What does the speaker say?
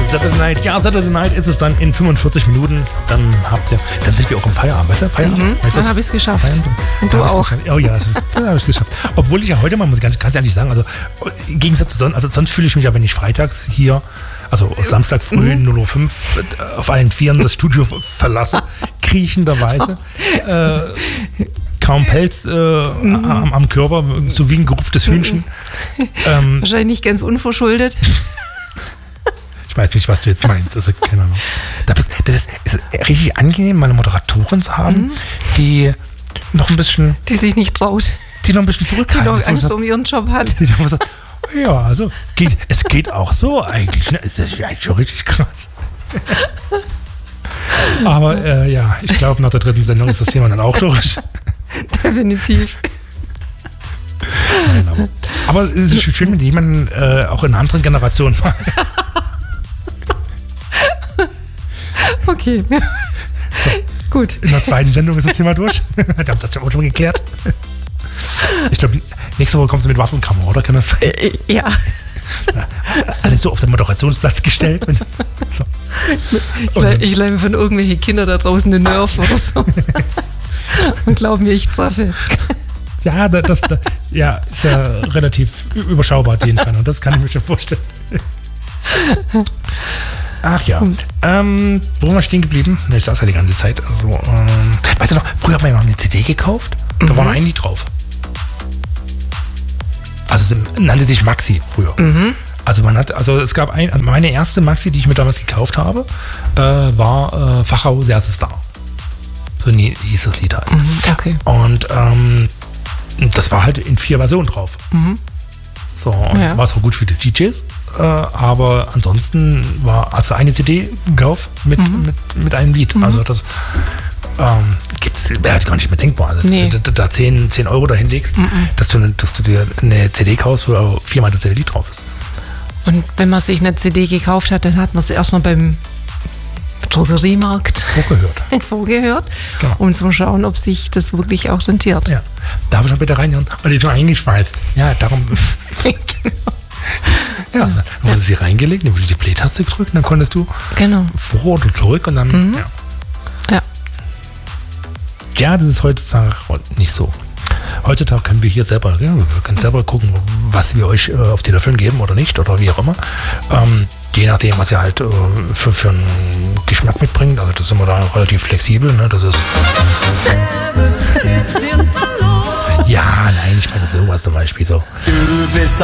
Saturday Night ist es dann in 45 Minuten. Dann sind wir auch im Feierabend. Weißt du, Feierabend? Dann habe ich es geschafft. Feierabend? Und du auch. Oh ja, das habe ich geschafft. Obwohl ich ja heute mal, muss ich ganz ehrlich sagen, also im Gegensatz zu sonst fühle ich mich ja, wenn ich freitags hier, also Samstag früh 0:05 Uhr auf allen Vieren das Studio verlasse, kriechenderweise, kaum Pelz am Körper, so wie ein gerupftes Hühnchen. Wahrscheinlich nicht ganz unverschuldet. Ich weiß nicht, was du jetzt meinst. Also, keine Ahnung. Das ist richtig angenehm, meine Moderatorin zu haben, die noch ein bisschen... Die sich nicht traut. Die noch ein bisschen zurückhaltend ist. Die noch Angst um ihren Job hat. Die sagt, ja, also es geht auch so eigentlich. Ne? Ist das eigentlich schon richtig krass. Aber ja, ich glaube, nach der 3. Sendung ist das Thema dann auch durch. Definitiv. Nein, aber es ist schön, wenn jemand auch in einer anderen Generation mal. Okay. So. Gut. In der 2. Sendung ist das Thema durch. Wir haben das ja auch schon geklärt. Ich glaube, nächste Woche kommst du mit Waffenkammer, oder? Kann das sein? Ja. Alles so auf den Moderationsplatz gestellt. So. Ich leih mir von irgendwelchen Kindern da draußen eine Nerf oder so. Und glauben mir, ich treffe. Ja, das ist ja relativ überschaubar, die Entfernung. Das kann ich mir schon vorstellen. Ach ja. Wo waren wir stehen geblieben? Ich saß ja die ganze Zeit. Also, weißt du noch, früher hat man ja noch eine CD gekauft. Da war noch ein Lied drauf. Also es nannte sich Maxi früher. Also es gab meine erste Maxi, die ich mir damals gekauft habe, war Fachau, der ist da. So hieß das Lied halt. Okay. Und das war halt in 4 Versionen drauf. So, war es auch gut für die DJs. Aber ansonsten hast du eine CD gekauft mit einem Lied. Also das wäre halt gar nicht mehr denkbar. Also, dass du da 10 Euro dahin legst, dass du dir eine CD kaufst, wo 4-mal dasselbe Lied drauf ist. Und wenn man sich eine CD gekauft hat, dann hat man sie erstmal beim Drogeriemarkt vorgehört, genau. Um zu schauen, ob sich das wirklich auch rentiert. Ja. Darf ich schon bitte reinhören? Weil die ist so eingeschweißt. Ja, darum. Genau. Ja, dann wurde sie reingelegt, dann wurde die Play-Taste gedrückt, dann konntest du vor oder zurück und dann. Ja, das ist heutzutage nicht so. Heutzutage können wir hier selber gucken, was wir euch auf die Löffeln geben oder nicht oder wie auch immer. Je nachdem, was ihr halt für einen Geschmack mitbringt. Also das sind wir da relativ flexibel. Ne? Das ist ja, nein, ich meine sowas zum Beispiel so. Du bist